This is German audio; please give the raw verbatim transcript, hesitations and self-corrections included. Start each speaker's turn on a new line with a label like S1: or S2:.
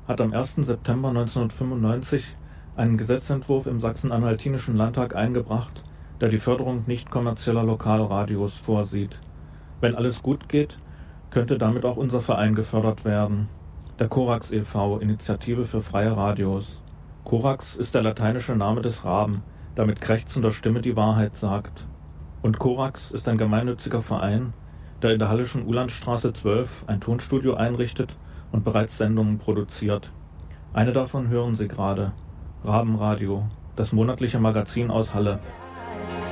S1: hat am ersten September neunzehnhundertfünfundneunzig einen Gesetzentwurf im Sachsen-Anhaltinischen Landtag eingebracht, der die Förderung nicht kommerzieller Lokalradios vorsieht. Wenn alles gut geht, könnte damit auch unser Verein gefördert werden. Der Korax e V, Initiative für freie Radios. Korax ist der lateinische Name des Raben, der mit krächzender Stimme die Wahrheit sagt. Und Korax ist ein gemeinnütziger Verein, der in der Hallischen Ulandstraße zwölf ein Tonstudio einrichtet und bereits Sendungen produziert. Eine davon hören Sie gerade. Rabenradio, das monatliche Magazin aus Halle.